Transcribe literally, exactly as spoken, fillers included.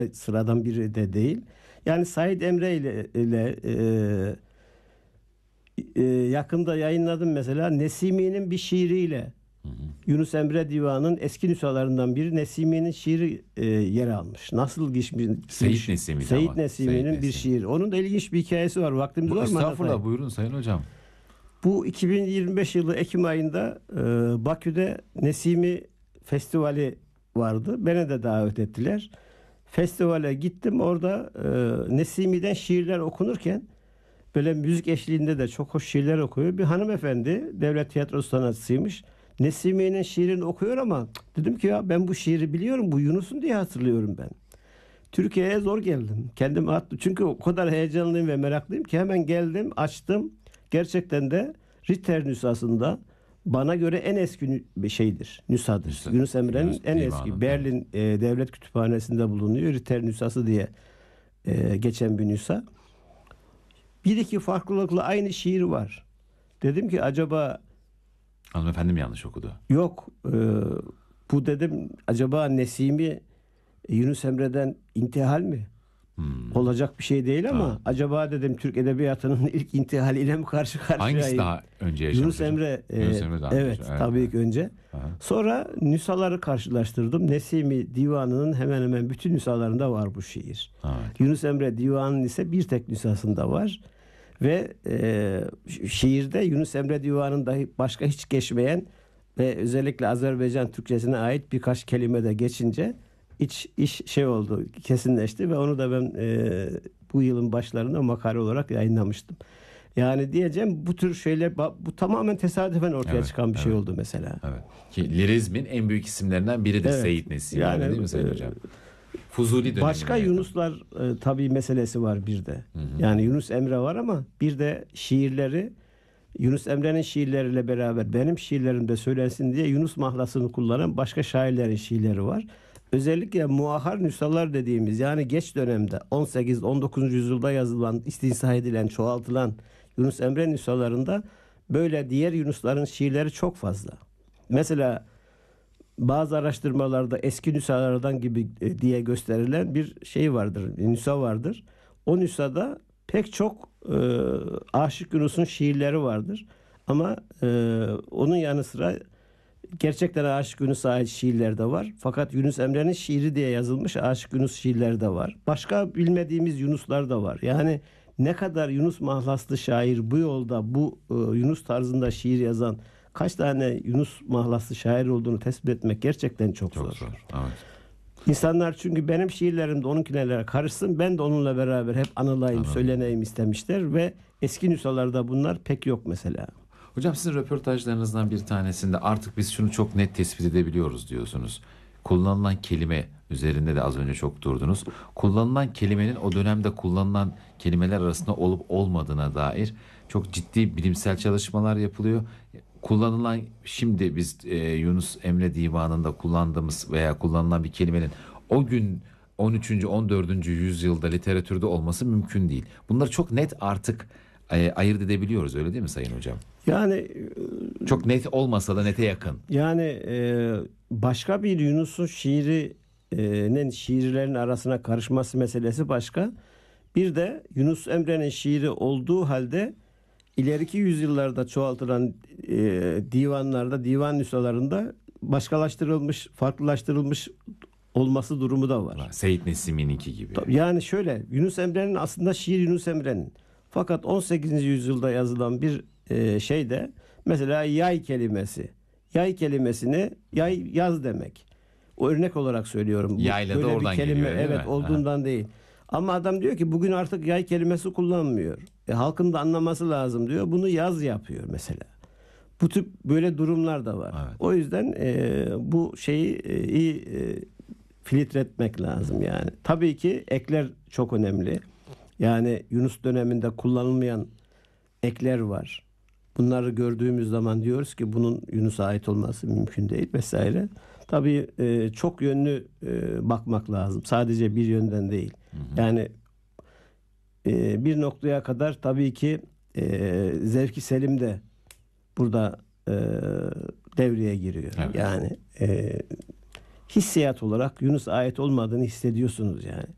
sıradan biri de değil. Yani Said Emre ile, ile e, e, yakında yayınladım mesela Nesimi'nin bir şiiriyle. Hı hı. Yunus Emre Divanı'nın eski nüshalarından biri Nesimi'nin şiiri e, yer almış. Nasıl geçmiş? Seyit Nesimi'ydi Seyit ama. Nesimi'nin Seyit bir Nesimi. şiiri. Onun da ilginç bir hikayesi var. Vaktimiz Bu var mı estağfurullah, anlatayım? buyurun Sayın Hocam. Bu iki bin yirmi beş yılı Ekim ayında e, Bakü'de Nesimi Festivali vardı. Beni de davet ettiler. Festivale gittim. Orada e, Nesimi'den şiirler okunurken böyle müzik eşliğinde de çok hoş şiirler okuyor. Bir hanımefendi devlet tiyatrosu sanatçısıymış. Nesimi'nin şiirini okuyor ama cık, dedim ki ya ben bu şiiri biliyorum. Bu Yunus'un diye hatırlıyorum ben. Türkiye'ye zor geldim. Kendimi attım. Çünkü o kadar heyecanlıyım ve meraklıyım ki hemen geldim, açtım. Gerçekten de Ritter nüshasında bana göre en eski nü- bir şeydir. Nüshadır. Nüsha. Yunus Emre'nin Yunus en Divanı, eski. Berlin e, Devlet Kütüphanesi'nde bulunuyor. Ritter nüshası diye e, geçen bir nüsha. Bir iki farklılıkla aynı şiir var. Dedim ki acaba Hanımefendim yanlış okudu. yok e, bu dedim acaba Nesimi e, Yunus Emre'den intihal mi? Hmm. Olacak bir şey değil ama Ha. acaba dedim Türk Edebiyatı'nın ilk intihaliyle mi karşı karşıyayım? Hangisi daha önce yaşamış Yunus hocam? Emre, e, Yunus Emre daha önce evet, yaşamış. tabii Evet. ki önce. Aha. Sonra nüshaları karşılaştırdım. Nesimi Divanı'nın hemen hemen bütün nüshalarında var bu şiir. Evet. Yunus Emre Divanı'nın ise bir tek nüshasında var. Ve e, şiirde Yunus Emre Divanı'nda başka hiç geçmeyen ve özellikle Azerbaycan Türkçesine ait birkaç kelime de geçince iç iş şey oldu, kesinleşti ve onu da ben e, bu yılın başlarında makale olarak yayınlamıştım. Yani diyeceğim bu tür şeyler bu tamamen tesadüfen ortaya Evet, çıkan bir evet. şey oldu mesela. Evet. Ki lirizmin en büyük isimlerinden biridir Evet. Seyit Nesimi. Yani, öyle değil mi Sayın e, Hocam? Fuzuli dönemine Başka yakın. Yunuslar e, tabii meselesi var bir de. Hı hı. Yani Yunus Emre var ama bir de şiirleri Yunus Emre'nin şiirleriyle beraber benim şiirlerimde söylensin diye Yunus mahlasını kullanan başka şairlerin şiirleri var. Özellikle muahhar nüshalar dediğimiz yani geç dönemde on sekiz on dokuzuncu yüzyılda yazılan, istinsa edilen, çoğaltılan Yunus Emre nüshalarında böyle diğer Yunusların şiirleri çok fazla. Mesela bazı araştırmalarda eski nüshalardan gibi e, diye gösterilen bir şey vardır, nüsha vardır. O nüshada pek çok e, Aşık Yunus'un şiirleri vardır. Ama e, onun yanı sıra gerçekten Aşık Yunus'a ait şiirler de var. Fakat Yunus Emre'nin şiiri diye yazılmış Aşık Yunus şiirleri de var. Başka bilmediğimiz Yunuslar da var. Yani ne kadar Yunus mahlaslı şair bu yolda bu e, Yunus tarzında şiir yazan kaç tane Yunus mahlaslı şair olduğunu tespit etmek gerçekten çok, Çok zor. zor. Evet. İnsanlar çünkü benim şiirlerimde onunkilerle karışsın ben de onunla beraber hep anılayım, Anladım. söyleneyim istemişler ve eski nüshalarda bunlar pek yok mesela. Hocam sizin röportajlarınızdan bir tanesinde artık biz şunu çok net tespit edebiliyoruz diyorsunuz. Kullanılan kelime üzerinde de az önce çok durdunuz. Kullanılan kelimenin o dönemde kullanılan kelimeler arasında olup olmadığına dair çok ciddi bilimsel çalışmalar yapılıyor. Kullanılan şimdi biz e, Yunus Emre Divanı'nda kullandığımız veya kullanılan bir kelimenin o gün on üçüncü on dördüncü yüzyılda literatürde olması mümkün değil. Bunları çok net artık e, ayırt edebiliyoruz, öyle değil mi Sayın Hocam? Yani Çok net olmasa da nete yakın. Yani e, başka bir Yunus'un şiirinin şiirlerin arasına karışması meselesi başka. Bir de Yunus Emre'nin şiiri olduğu halde ileriki yüzyıllarda çoğaltılan e, divanlarda, divan nüshalarında başkalaştırılmış, farklılaştırılmış olması durumu da var. Seyit Nesimi'ninki gibi. Yani şöyle Yunus Emre'nin aslında şiir Yunus Emre'nin. Fakat on sekizinci yüzyılda yazılan bir e, şeyde mesela yay kelimesi. Yay kelimesini yay yaz demek. O örnek olarak söylüyorum. Bu Yayla da böyle oradan bir kelime geliyor, değil evet mi? olduğundan değil. Ama adam diyor ki bugün artık yay kelimesi kullanmıyor. E, halkın da anlaması lazım diyor. Bunu yaz yapıyor mesela. Bu tip böyle durumlar da var. Evet. O yüzden e, bu şeyi e, iyi e, filtre etmek lazım yani. Tabii ki ekler çok önemli. Yani Yunus döneminde kullanılmayan ekler var. Bunları gördüğümüz zaman diyoruz ki bunun Yunus'a ait olması mümkün değil vesaire. Tabii e, çok yönlü e, bakmak lazım. Sadece bir yönden değil. Hı hı. Yani e, bir noktaya kadar tabii ki e, zevki selim de burada e, devreye giriyor. Evet. Yani e, hissiyat olarak Yunus'a ait olmadığını hissediyorsunuz yani.